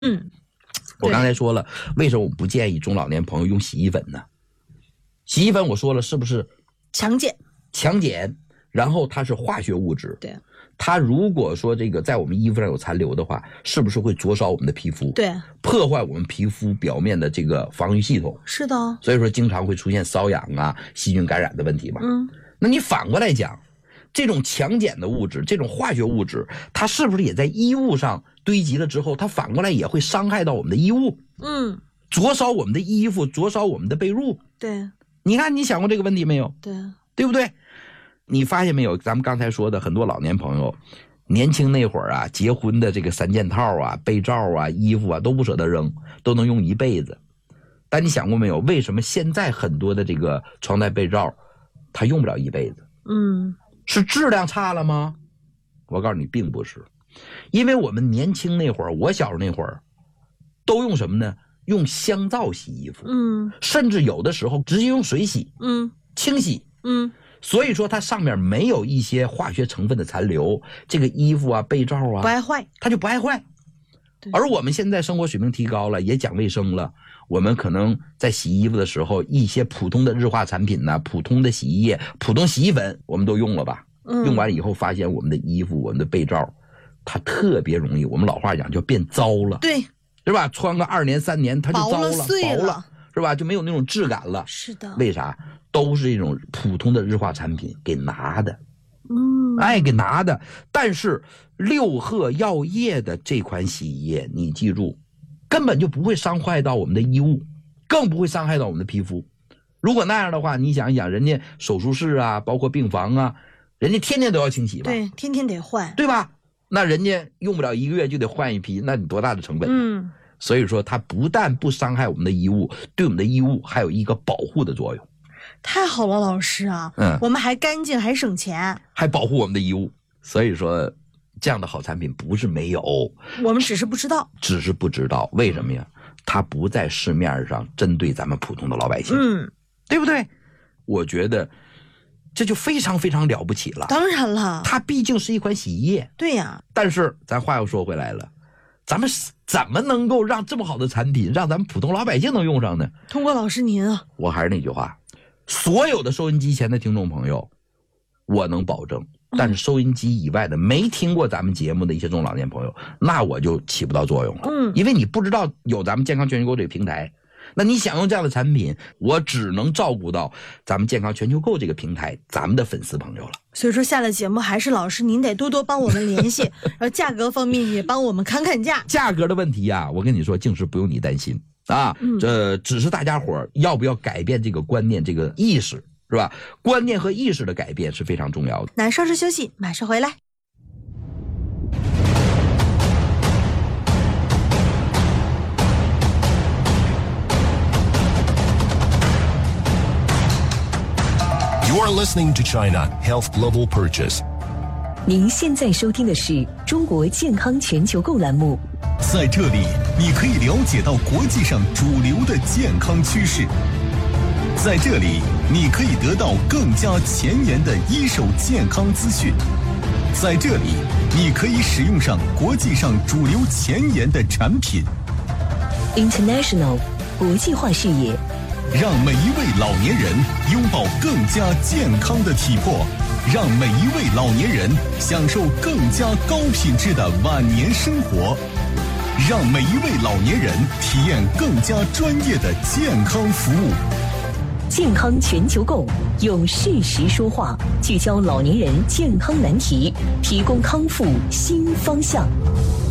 我刚才说了，为什么我不建议中老年朋友用洗衣粉呢？洗衣粉我说了，是不是强碱， 然后它是化学物质， 对， 它如果说这个在我们衣服上有残留的话，是不是会灼烧我们的皮肤？ 对， 破坏我们皮肤表面的这个防御系统。 是的， 所以说经常会出现瘙痒啊、细菌感染的问题嘛。那你反过来讲，这种强碱的物质，这种化学物质，它是不是也在衣物上堆积了之后，它反过来也会伤害到我们的衣物？灼烧我们的衣服，灼烧我们的被褥。 对， 你看，你想过这个问题没有？对不对？你发现没有？咱们刚才说的很多老年朋友，年轻那会儿啊，结婚的这个3件套啊、被罩啊、衣服啊都不舍得扔，都能用一辈子。但你想过没有，为什么现在很多的这个床单被罩，它用不了一辈子？是质量差了吗？我告诉你，并不是，因为我们年轻那会儿，我小时候那会儿，都用什么呢？用香皂洗衣服，甚至有的时候直接用水洗，清洗，所以说它上面没有一些化学成分的残留，这个衣服啊、被罩啊， 不爱坏， 它就不爱坏。而我们现在生活水平提高了，也讲卫生了，我们可能在洗衣服的时候，一些普通的日化产品呢、普通的洗衣液、普通洗衣粉，我们都用了吧？用完以后发现我们的衣服、我们的被罩，它特别容易，我们老话讲叫变糟了， 对， 是吧？穿个2年3年它就糟了、 碎了， 是吧？就没有那种质感了。 是的。 为啥？都是这种普通的日化产品给拿的。给拿的。但是六鹤药业的这款洗衣液，你记住，根本就不会伤害到我们的衣物，更不会伤害到我们的皮肤。如果那样的话，你想一想，人家手术室啊，包括病房啊，人家天天都要清洗吧？ 对，天天得换， 对吧？那人家用不了1个月就得换一批，那你多大的成本？所以说它不但不伤害我们的衣物，对我们的衣物还有一个保护的作用。 太好了，老师啊，我们还干净，还省钱， 还保护我们的衣物。所以说，这样的好产品不是没有， 我们只是不知道。 为什么呀？它不在市面上针对咱们普通的老百姓，对不对？我觉得这就非常非常了不起了。 当然了， 它毕竟是一款洗衣液。 对呀。 但是咱话又说回来了，咱们怎么能够让这么好的产品让咱们普通老百姓能用上呢？ 通过老师您啊， 我还是那句话，所有的收音机前的听众朋友，我能保证，但是收音机以外的没听过咱们节目的一些中老年朋友，那我就起不到作用了。因为你不知道有咱们健康全球购这个平台，那你想用这样的产品，我只能照顾到咱们健康全球购这个平台咱们的粉丝朋友了。 所以说下了节目还是老师您得多多帮我们联系，然后价格方面也帮我们看看价。 价格的问题啊，我跟你说，净是不用你担心啊，这只是大家伙要不要改变这个观念、这个意识，是吧？观念和意识的改变是非常重要的。 那稍事休息，马上回来。 You're listening to China Health Global Purchase。 您现在收听的是中国健康全球购栏目。 在这里，你可以了解到国际上主流的健康趋势。在这里，你可以得到更加前沿的一手健康资讯。在这里，你可以使用上国际上主流前沿的产品。 International 国际化视野， 让每一位老年人拥抱更加健康的体魄，让每一位老年人享受更加高品质的晚年生活，让每一位老年人体验更加专业的健康服务。 健康全球购用事实说话，聚焦老年人健康难题，提供康复新方向。